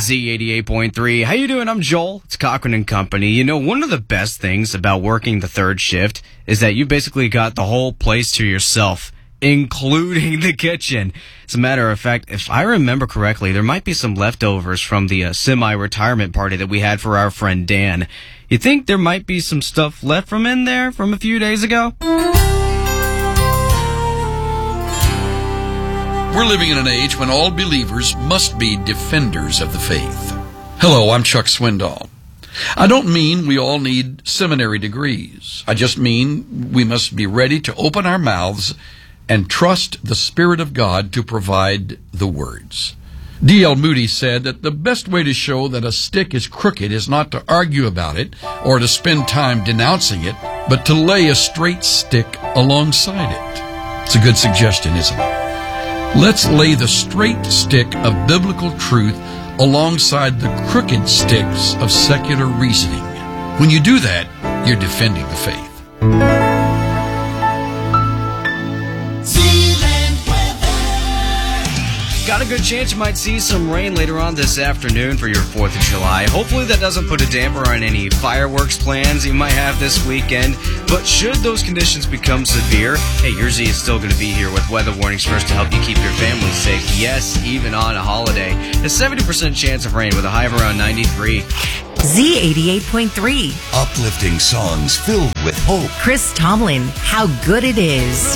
Z88.3. How you doing? I'm Joel. It's Cochran and Company. You know, one of the best things about working the third shift is that you basically got the whole place to yourself, including the kitchen. As a matter of fact, if I remember correctly, there might be some leftovers from the semi-retirement party that we had for our friend Dan. You think there might be some stuff left from in there from a few days ago? We're living in an age when all believers must be defenders of the faith. Hello, I'm Chuck Swindoll. I don't mean we all need seminary degrees. I just mean we must be ready to open our mouths and trust the Spirit of God to provide the words. D.L. Moody said that the best way to show that a stick is crooked is not to argue about it or to spend time denouncing it, but to lay a straight stick alongside it. It's a good suggestion, isn't it? Let's lay the straight stick of biblical truth alongside the crooked sticks of secular reasoning. When you do that, you're defending the faith. Got a good chance you might see some rain later on this afternoon for your 4th of July. Hopefully that doesn't put a damper on any fireworks plans you might have this weekend. But should those conditions become severe, hey, your Z is still going to be here with weather warnings first to help you keep your family safe. Yes, even on a holiday. A 70% chance of rain with a high of around 93. Z88.3. Uplifting songs filled with hope. Chris Tomlin, How Good It Is.